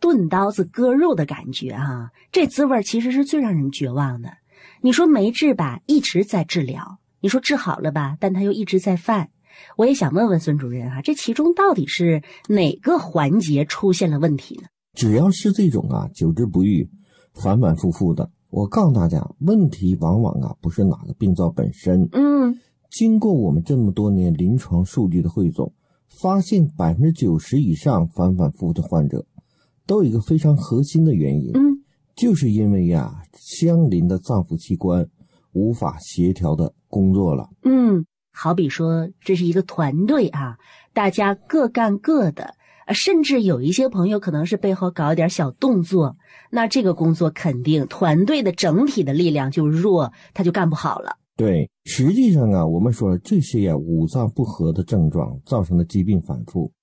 钝刀子割肉的感觉啊，这滋味其实是最让人绝望的。你说没治吧，一直在治疗；你说治好了吧，但它又一直在犯。我也想问问孙主任啊，这其中到底是哪个环节出现了问题呢？ 只要是这种久治不愈、反反复复的，我告诉大家，问题往往不是哪个病灶本身。经过我们这么多年临床数据的汇总，发现90%以上反反复复的患者都有一个非常核心的原因，就是因为相邻的脏腑器官无法协调的工作了。 好比说这是一个团队啊，大家各干各的，甚至有一些朋友可能是背后搞一点小动作，那这个工作肯定团队的整体的力量就弱，他就干不好了。 对，实际上我们说了，这些五脏不和的症状造成的疾病反复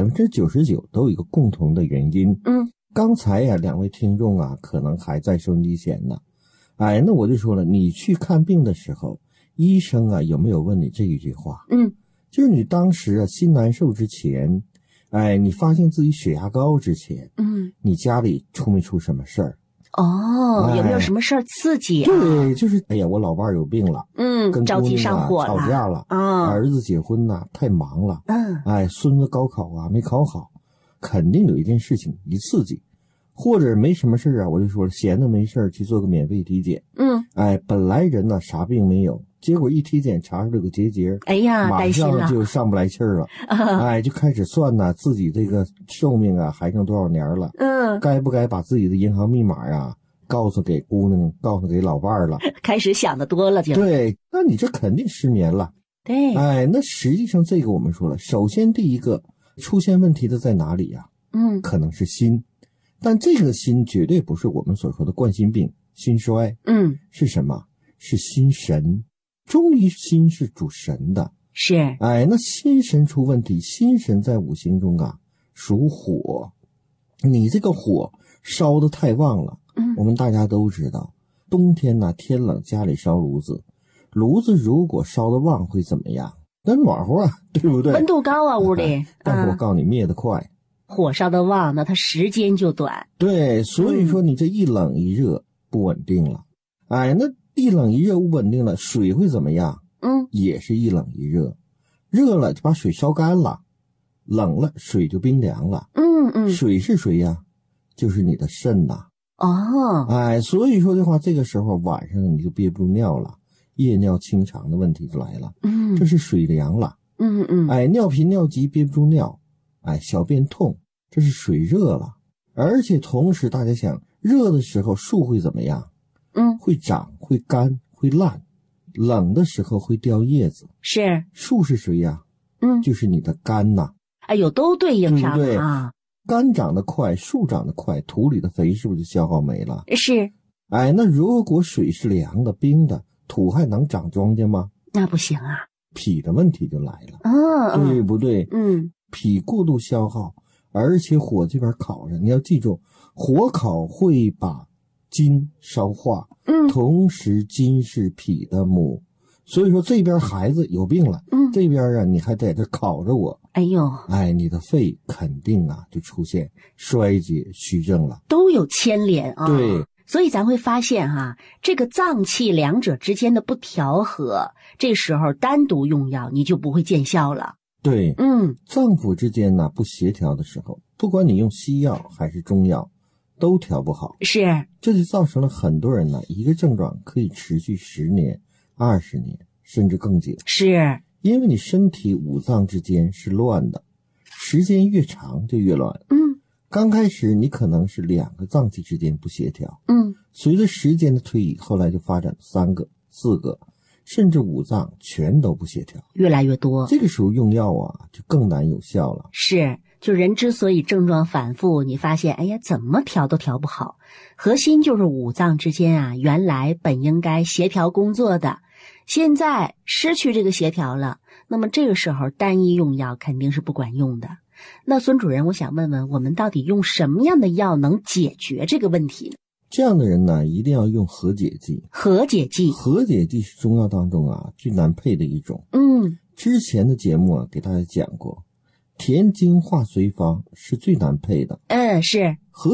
，99%都有一个共同的原因。刚才两位听众可能还在收音机前呢。那我就说了，你去看病的时候，医生有没有问你这一句话？就是你当时心难受之前，你发现自己血压高之前，你家里出没出什么事儿？ 有没有什么事儿刺激对，就是我老伴有病了，跟着急上火了， 吵架了，儿子结婚太忙了，孙子高考没考好，肯定有一件事情一刺激，或者没什么事我就说了，闲的没事去做个免费体检，本来人啥病没有，结果一体检查出这个结节，马上就上不来气儿了，就开始算自己这个寿命还剩多少年了，该不该把自己的银行密码告诉给姑娘，告诉给老伴儿了， 开始想的多了就。 对，那你这肯定失眠了。 对， 那实际上这个我们说了，首先第一个出现问题的在哪里可能是心，但这个心绝对不是我们所说的冠心病、心衰，是什么？是心神。中医心是主神的， 是， 那心神出问题，心神在五行中属火，你这个火烧得太旺了，我们大家都知道，冬天天冷家里烧炉子，炉子如果烧得旺会怎么样？那暖和对不对？ 温度高屋里， 但是我告诉你灭得快， 火烧得旺，那它时间就短。 对，所以说你这一冷一热不稳定了，那一冷一热不稳定了，水会怎么样？也是一冷一热，热了就把水烧干了，冷了水就冰凉了。水是谁呀？就是你的肾呐。所以说的话，这个时候晚上你就憋不住尿了，夜尿清肠的问题就来了。这是水凉了。尿频尿急憋不住尿，小便痛，这是水热了。而且同时大家想，热的时候树会怎么样？会长，会干，会烂，冷的时候会掉叶子。 是， 树是谁呀？就是你的肝呐。 都对应上了啊。 肝长得快，树长得快，土里的肥是不是就消耗没了？ 是。 那如果水是凉的、冰的，土还能长庄稼吗？ 那不行啊。 脾的问题就来了，对不对？脾过度消耗，而且火这边烤着，你要记住，火烤会把筋烧化，同时筋是脾的母，所以说这边孩子有病了，这边你还在这烤着我，你的肺肯定就出现衰竭虚症了， 都有牵连啊。 对， 所以咱会发现这个脏气两者之间的不调和，这时候单独用药你就不会见效了。 对，脏腑之间不协调的时候，不管你用西药还是中药，都调不好。 是， 这就造成了很多人一个症状可以持续10年、20年，甚至更久。 是， 因为你身体五脏之间是乱的，时间越长就越乱。刚开始你可能是2个脏器之间不协调，随着时间的推移，后来就发展3个、4个，甚至5脏全都不协调， 越来越多。 这个时候用药就更难有效了。 是，就人之所以症状反复，你发现怎么调都调不好，核心就是五脏之间原来本应该协调工作的，现在失去这个协调了，那么这个时候单一用药肯定是不管用的。那孙主任，我想问问，我们到底用什么样的药能解决这个问题呢？ 这样的人一定要用和解剂。 和解剂是中药当中最难配的一种。之前的节目给大家讲过，填精化随方是最难配的。 是。